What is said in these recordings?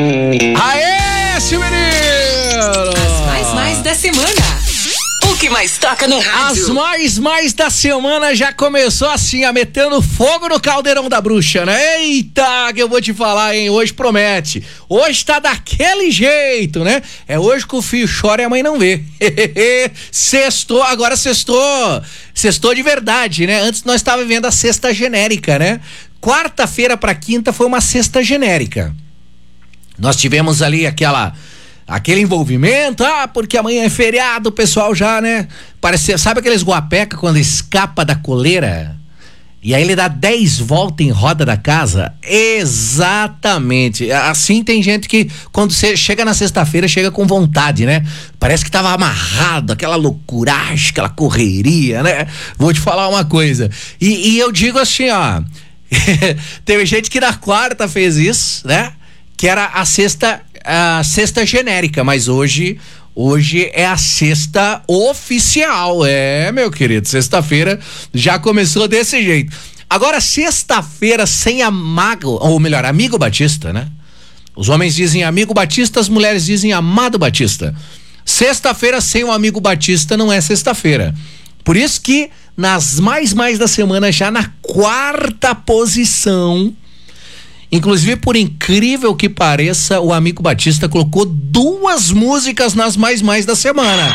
Aê, Silveirinho! As mais da semana. O que mais toca no rádio? As mais da semana já começou assim, metendo fogo no caldeirão da bruxa, né? Eita, que eu vou te falar, hein? Hoje promete. Hoje tá daquele jeito, né? É hoje que o filho chora e a mãe não vê. Sextou, agora sextou. Sextou de verdade, né? Antes nós tava vendo a sexta genérica, né? Quarta-feira pra quinta foi uma sexta genérica. Nós tivemos ali aquele envolvimento, porque amanhã é feriado, o pessoal já, né? Parece, sabe aqueles guapeca quando escapa da coleira? E aí ele dá 10 voltas em roda da casa? Exatamente. Assim tem gente que quando você chega na sexta-feira, chega com vontade, né? Parece que tava amarrado, aquela loucuragem, aquela correria, né? Vou te falar uma coisa. E eu digo assim, teve gente que na quarta fez isso, né? Que era a sexta genérica, mas hoje é a sexta oficial, meu querido, sexta-feira já começou desse jeito. Agora, sexta-feira sem amigo Batista, né? Os homens dizem amigo Batista, as mulheres dizem amado Batista. Sexta-feira sem o amigo Batista não é sexta-feira. Por isso que nas mais da semana, já na quarta posição, inclusive, por incrível que pareça, o amigo Batista colocou 2 músicas nas mais da semana.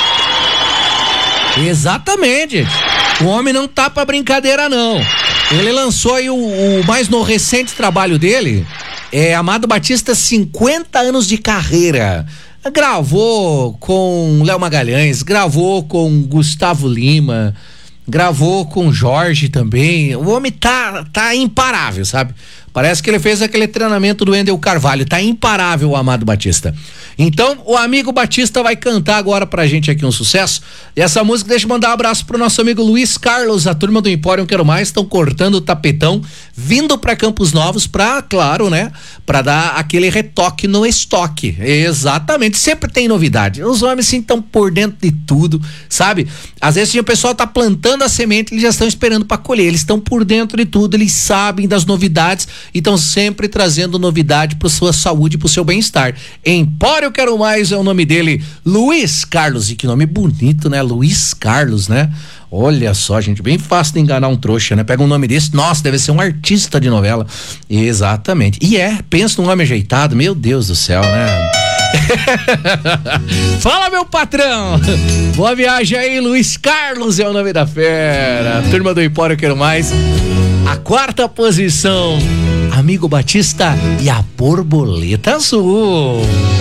Exatamente. O homem não tá pra brincadeira, não. Ele lançou aí o mais no recente trabalho dele, Amado Batista, 50 anos de carreira. Gravou com Léo Magalhães, gravou com Gustavo Lima, gravou com Jorge também. O homem tá imparável, sabe? Parece que ele fez aquele treinamento do Wendel Carvalho. Tá imparável o Amado Batista. Então, o amigo Batista vai cantar agora pra gente aqui um sucesso. E essa música, deixa eu mandar um abraço pro nosso amigo Luiz Carlos, a turma do Empório Quero Mais, estão cortando o tapetão, vindo pra Campos Novos pra, claro, né? Pra dar aquele retoque no estoque. Exatamente, sempre tem novidade. Os homens, sim, estão por dentro de tudo, sabe? Às vezes o pessoal tá plantando a semente, eles já estão esperando pra colher. Eles estão por dentro de tudo, eles sabem das novidades e estão sempre trazendo novidade para sua saúde, para o seu bem-estar. Empório Quero Mais é o nome dele, Luiz Carlos. E que nome bonito, né? Luiz Carlos, né? Olha só, gente, bem fácil de enganar um trouxa, né? Pega um nome desse, nossa, deve ser um artista de novela. Exatamente. E pensa num homem ajeitado, meu Deus do céu, né? Fala, meu patrão. Boa viagem aí, Luiz Carlos é o nome da fera. Turma do Empório Quero Mais. A quarta posição, amigo Batista e a borboleta azul.